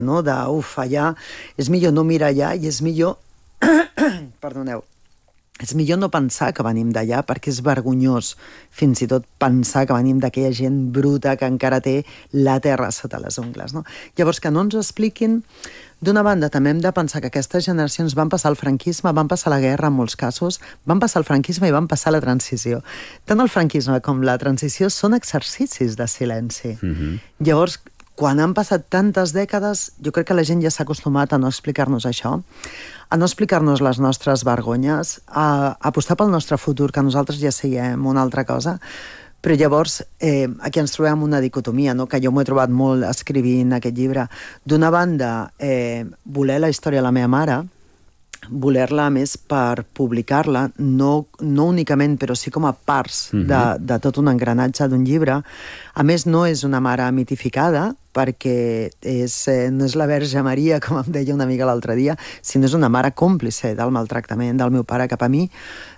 no? De, allà és millor no mirar allà i és millor... Perdoneu. És millor no pensar que venim d'allà perquè és vergonyós fins i tot pensar que venim d'aquella gent bruta que encara té la terra sota les ungles, no? Llavors, que no ens expliquin. D'una banda, també hem de pensar que aquestes generacions van passar el franquisme, van passar la guerra en molts casos, van passar el franquisme i van passar la transició. Tant el franquisme com la transició són exercicis de silenci. Llavors, quan han passat tantes dècades, jo crec que la gent ja s'ha acostumat a no explicar-nos això, a no explicar-nos les nostres vergonyes, a apostar pel nostre futur, que nosaltres ja siguem una altra cosa. Però llavors aquí ens trobem una dicotomia, no? Que jo m'ho he trobat molt escrivint aquest llibre. D'una banda, voler la història de la meva mare, voler-la més per publicar-la, no únicament, però sí com a parts de tot un engranatge d'un llibre. A més, no és una mare mitificada, perquè no és la Verge Maria, com em deia una amiga l'altre dia, sinó és una mare còmplice del maltractament del meu pare cap a mi.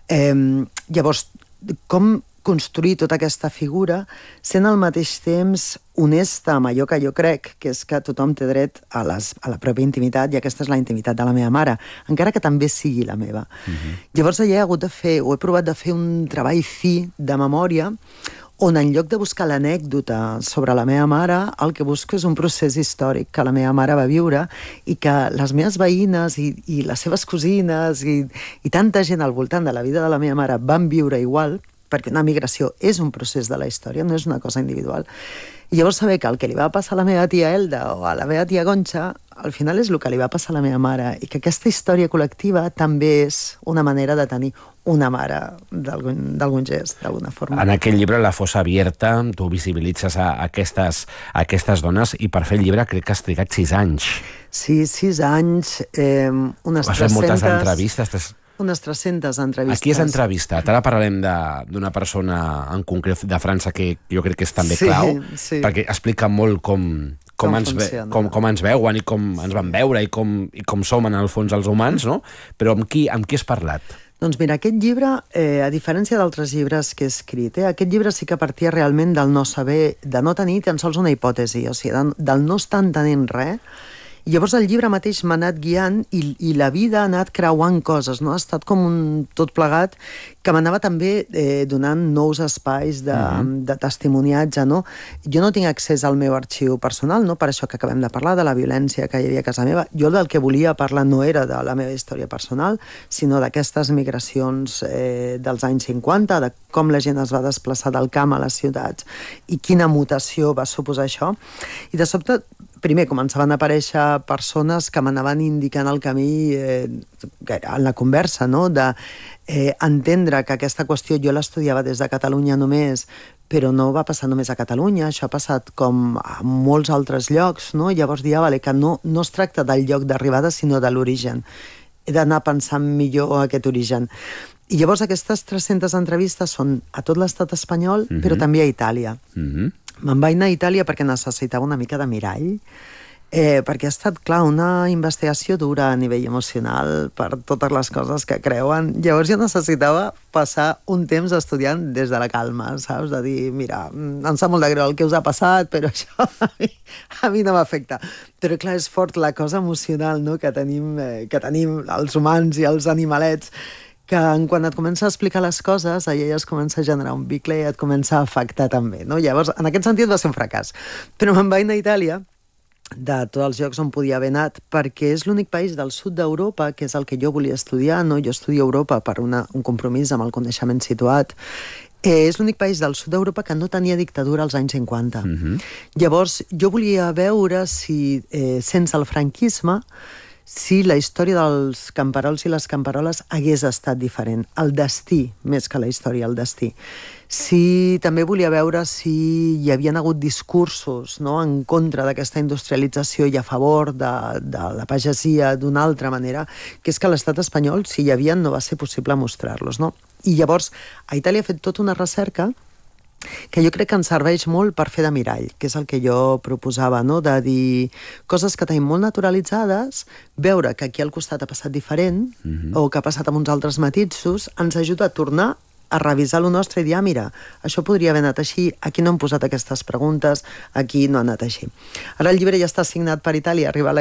Llavors, com construir tota aquesta figura sent al mateix temps honesta amb allò que jo crec, que és que tothom té dret a la pròpia intimitat, i aquesta és la intimitat de la meva mare, encara que també sigui la meva. Llavors he hagut de fer, o he provat de fer un treball fi de memòria, on en lloc de buscar l'anècdota sobre la meva mare, el que busco és un procés històric que la meva mare va viure i que les meves veïnes i les seves cosines i tanta gent al voltant de la vida de la meva mare van viure igual, perquè una migració és un procés de la història, no és una cosa individual. I llavors saber que el que li va passar a la meva tia Elda o a la meva tia Gonxa, al final és el que li va passar a la meva mare, i que aquesta història col·lectiva també és una manera de tenir una mare d'algun gest, d'alguna forma. En aquell llibre, La fossa abierta, tu visibilitzes aquestes dones, i per fer el llibre crec que has trigat 6 anys. Sí, 6 anys, unes 300... Has fet moltes entrevistes, unes 300 entrevistes. Aquí és entrevistat. Ara parlarem d'una persona en concret de França que jo crec que és també clau, perquè explica molt com ens veuen i com ens van veure i com som en el fons els humans, no? Però amb qui has parlat? Doncs mira, aquest llibre, a diferència d'altres llibres que he escrit, aquest llibre sí que partia realment del no saber, de no tenir tan sols una hipòtesi, o sigui, del no estar entenent res. I llavors el llibre mateix m'ha anat guiant i la vida ha anat creuant coses, no? Ha estat com un tot plegat que m'anava també donant nous espais de testimoniatge, no? Jo no tinc accés al meu arxiu personal, no? Per això que acabem de parlar, de la violència que hi havia a casa meva. Jo del que volia parlar no era de la meva història personal, sinó d'aquestes migracions dels anys 50, de com la gent es va desplaçar del camp a les ciutats i quina mutació va suposar això. I de sobte, primer, començaven a aparèixer persones que m'anaven indicant el camí en la conversa, no? D'entendre que aquesta qüestió jo l'estudiava des de Catalunya només, però no va passar només a Catalunya, això ha passat com a molts altres llocs, no? Llavors dir, que no es tracta del lloc d'arribada, sinó de l'origen. He d'anar pensant millor aquest origen. I llavors aquestes 300 entrevistes són a tot l'estat espanyol, però també a Itàlia. Me'n vaig anar a Itàlia perquè necessitava una mica de mirall, perquè ha estat, clar, una investigació dura a nivell emocional per totes les coses que creuen. Llavors jo necessitava passar un temps estudiant des de la calma, saps? De dir, mira, em sap molt de greu el que us ha passat, però això a mi no m'afecta. Però clar, és fort la cosa emocional, no? que tenim els humans i els animalets, que quan et comença a explicar les coses, allà es comença a generar un vincle i et comença a afectar també, no? Llavors, en aquest sentit va ser un fracàs. Però me'n vaig anar a Itàlia, de tots els llocs on podia haver anat, perquè és l'únic país del sud d'Europa, que és el que jo volia estudiar, no? Jo estudio Europa per un compromís amb el coneixement situat. És l'únic país del sud d'Europa que no tenia dictadura als anys 50. Llavors, jo volia veure si, sense el franquisme, si la història dels camperols i les camperoles hagués estat diferent. El destí, més que la història, el destí. Sí, també volia veure si hi havien hagut discursos, no?, en contra d'aquesta industrialització i a favor de la pagesia d'una altra manera, que és que a l'estat espanyol, si hi havia, no va ser possible mostrar-los, no? I llavors, a Itàlia ha fet tota una recerca que jo crec que ens serveix molt per fer de mirall, que és el que jo proposava, no?, de dir coses que tenim molt naturalitzades, veure que aquí al costat ha passat diferent, o que ha passat amb uns altres matisos, ens ajuda a tornar a revisar lo nostre i dir, mira, això podria haver anat així, aquí no hem posat aquestes preguntes, aquí no ha anat així. Ara el llibre ja està signat per Itàlia, arriba a la